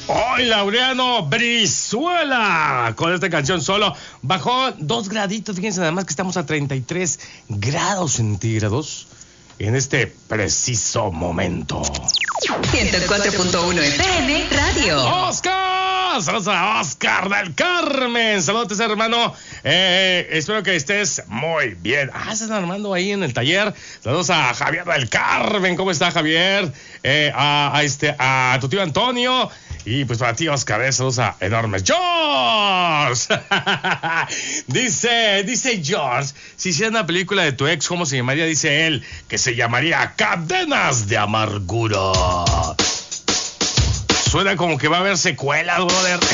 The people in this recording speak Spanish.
Hoy Laureano Brizuela con esta canción solo bajó 2 graditos. Fíjense nada más que estamos a 33 grados centígrados en este preciso momento. 104.1 FM Radio. ¡Oscar! Saludos a Oscar del Carmen. Saludos, hermano. Espero que estés muy bien. Estás Armando ahí en el taller. Saludos a Javier del Carmen. ¿Cómo está, Javier? A tu tío Antonio. Y pues para ti, Oscar, saludos a enormes. ¡George! dice George, si hiciera una película de tu ex, ¿cómo se llamaría? Dice él, que se llamaría Cadenas de Amargura. Suena como que va a haber secuelas, brother.